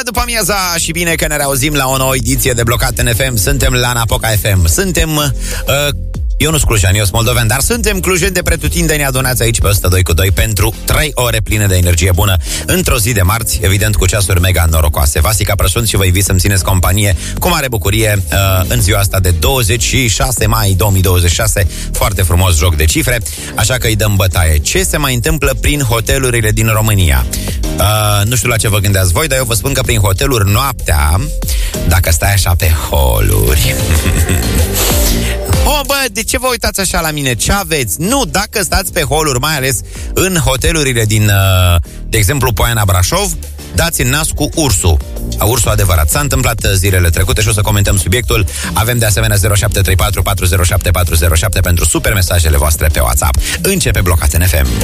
după amiaza și bine că ne reauzim la o nouă ediție de Blocat în FM. Suntem la Napoca FM. Suntem... eu nu sunt clujean, eu sunt moldovean, dar suntem clujeni de pretutindeni adunați aici pe 102.2 pentru 3 ore pline de energie bună într-o zi de marți, evident cu ceasuri mega norocoase. Vasica Prăsunt și vă invit să-mi țineți companie cu mare bucurie în ziua asta de 26 mai 2026. Foarte frumos joc de cifre, așa că îi dăm bătaie. Ce se mai întâmplă prin hotelurile din România? Nu știu la ce vă gândeați voi, dar eu vă spun că prin hoteluri noaptea, dacă stai așa pe holuri... Oh, bă, de ce vă uitați așa la mine? Ce aveți? Nu, dacă stați pe holuri, mai ales în hotelurile din, de exemplu, Poiana Brașov, dați în nas cu ursul. Ursul adevărat. S-a întâmplat zilele trecute și o să comentăm subiectul. Avem de asemenea 0734 407 407 pentru super mesajele voastre pe WhatsApp. Începe Blocat în FM.